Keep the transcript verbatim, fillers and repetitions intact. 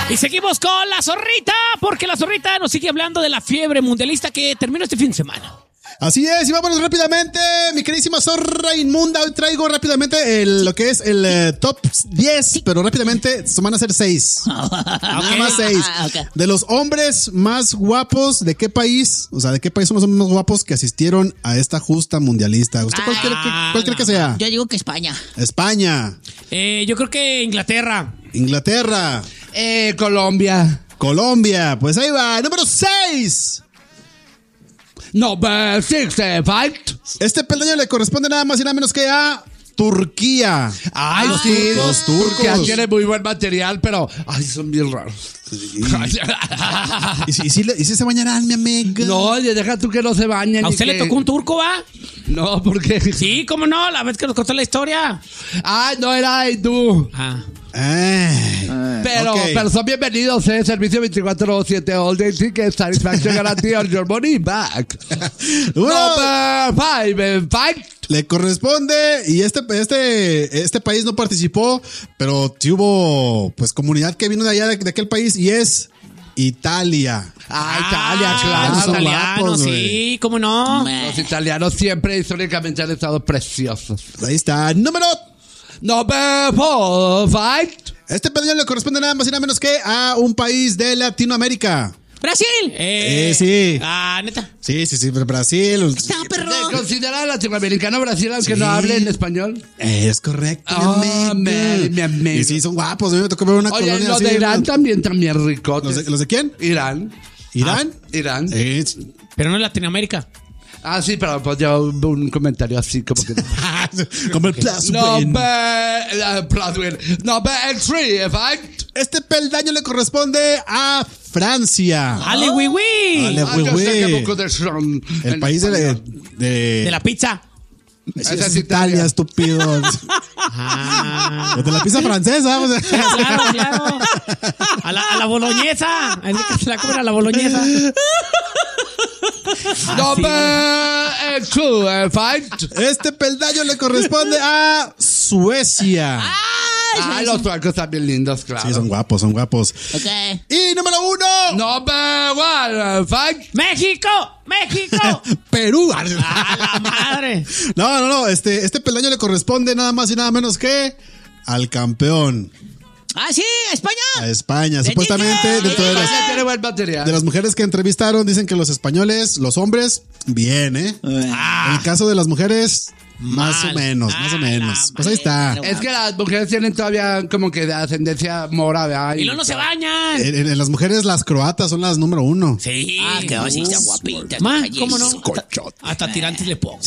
Y seguimos con la zorrita, porque la zorrita nos sigue hablando de la fiebre mundialista que terminó este fin de semana. Así es, y vámonos rápidamente, mi queridísima zorra inmunda. Hoy traigo rápidamente el, lo que es el eh, top diez, pero rápidamente se van a hacer seis. Nada más seis. Okay. De los hombres más guapos, ¿de qué país? O sea, ¿de qué país son los hombres más guapos que asistieron a esta justa mundialista? ¿Usted cuál, Ah, cree, que, cuál cree que sea? Yo digo que España. España, Eh, yo creo que Inglaterra. Inglaterra, Eh, Colombia. Colombia. Pues ahí va, número seis. Number six, eh, fight. Este peldaño le corresponde nada más y nada menos que a Turquía. Ay, Los sí, turcos, los turcos. Turquía tiene muy buen material, pero ay, son bien raros. ¿Y si, y si, le- y si se bañarán, mi amiga? No, oye, deja tú que no se bañen. ¿A y usted le que- tocó un turco, va? No, porque. Sí, ¿cómo no? La vez que nos contó la historia. Ay, no era hindú. Ah. Ay. Pero, Ok. pero son bienvenidos, eh. Servicio veinticuatro siete All Day Ticket Satisfaction Guarantee on your money back. Número- Number five, eh, fight. Le corresponde, y este, este, este país no participó, pero sí hubo pues comunidad que vino de allá, de, de aquel país, y es Italia. Ah, Italia, claro. son Italiano, guapos, sí, güey. ¿cómo no? Los italianos siempre históricamente han estado preciosos. Ahí está. Número. Number four, fight. Este peldaño le corresponde nada más y nada menos que a un país de Latinoamérica. Brasil. Eh, Eh, sí. Ah, neta. Sí, sí, sí, Brasil. Está, perro. ¿Se considera latinoamericano Brasil aunque Sí. no hable en español? Es correcto, Ah, mi amigo. mi- mi amigo. Y sí, son guapos. A mí me tocó ver una Oye, colonia los así. de Irán ¿Los, también, también ricotes. de, ¿Los de quién? Irán. ¿Irán? Irán. Eh, Pero no en Latinoamérica. Ah, sí, pero pues yo un comentario así como que... como el Plus Win. Number... Uh, plus win. Number three, fight. Este peldaño le corresponde a Francia. ¡Ale, güey, güey! Ale, Ah, güey, yo sé que güey. poco de son El en país de, español. de, De la pizza. Esa Esa es es Italia, Italia. estúpido. Ah. De la pizza francesa. O sea. Claro, claro. A la, a la boloñesa. Es que se la comen a la boloñesa. Number two, eh, fight. Este peldaño le corresponde a Suecia. Ah, los suecos están bien lindos, claro. Sí, son guapos, son guapos. Ok. Y número uno, Number one, eh, fight. ¡México! ¡México! Perú. ¡A la madre! No, no, no. Este, este peldaño le corresponde nada más y nada menos que al campeón, Ah, sí, España. a España. De Supuestamente, Chile. dentro de las, España tiene buen material. de las mujeres que entrevistaron, dicen que los españoles, los hombres, bien, ¿eh? En el caso de las mujeres, más Mal. o menos, más o Ah, menos. la Pues ahí está. Es que las mujeres tienen todavía como que de ascendencia mora, ¿verdad? Y luego no se bañan. En, en- en las mujeres, las croatas son las número uno. Sí. Ah, que así está guapita. Ma, está ¿cómo no? bellísima. Hasta, hasta tirantes le pongo.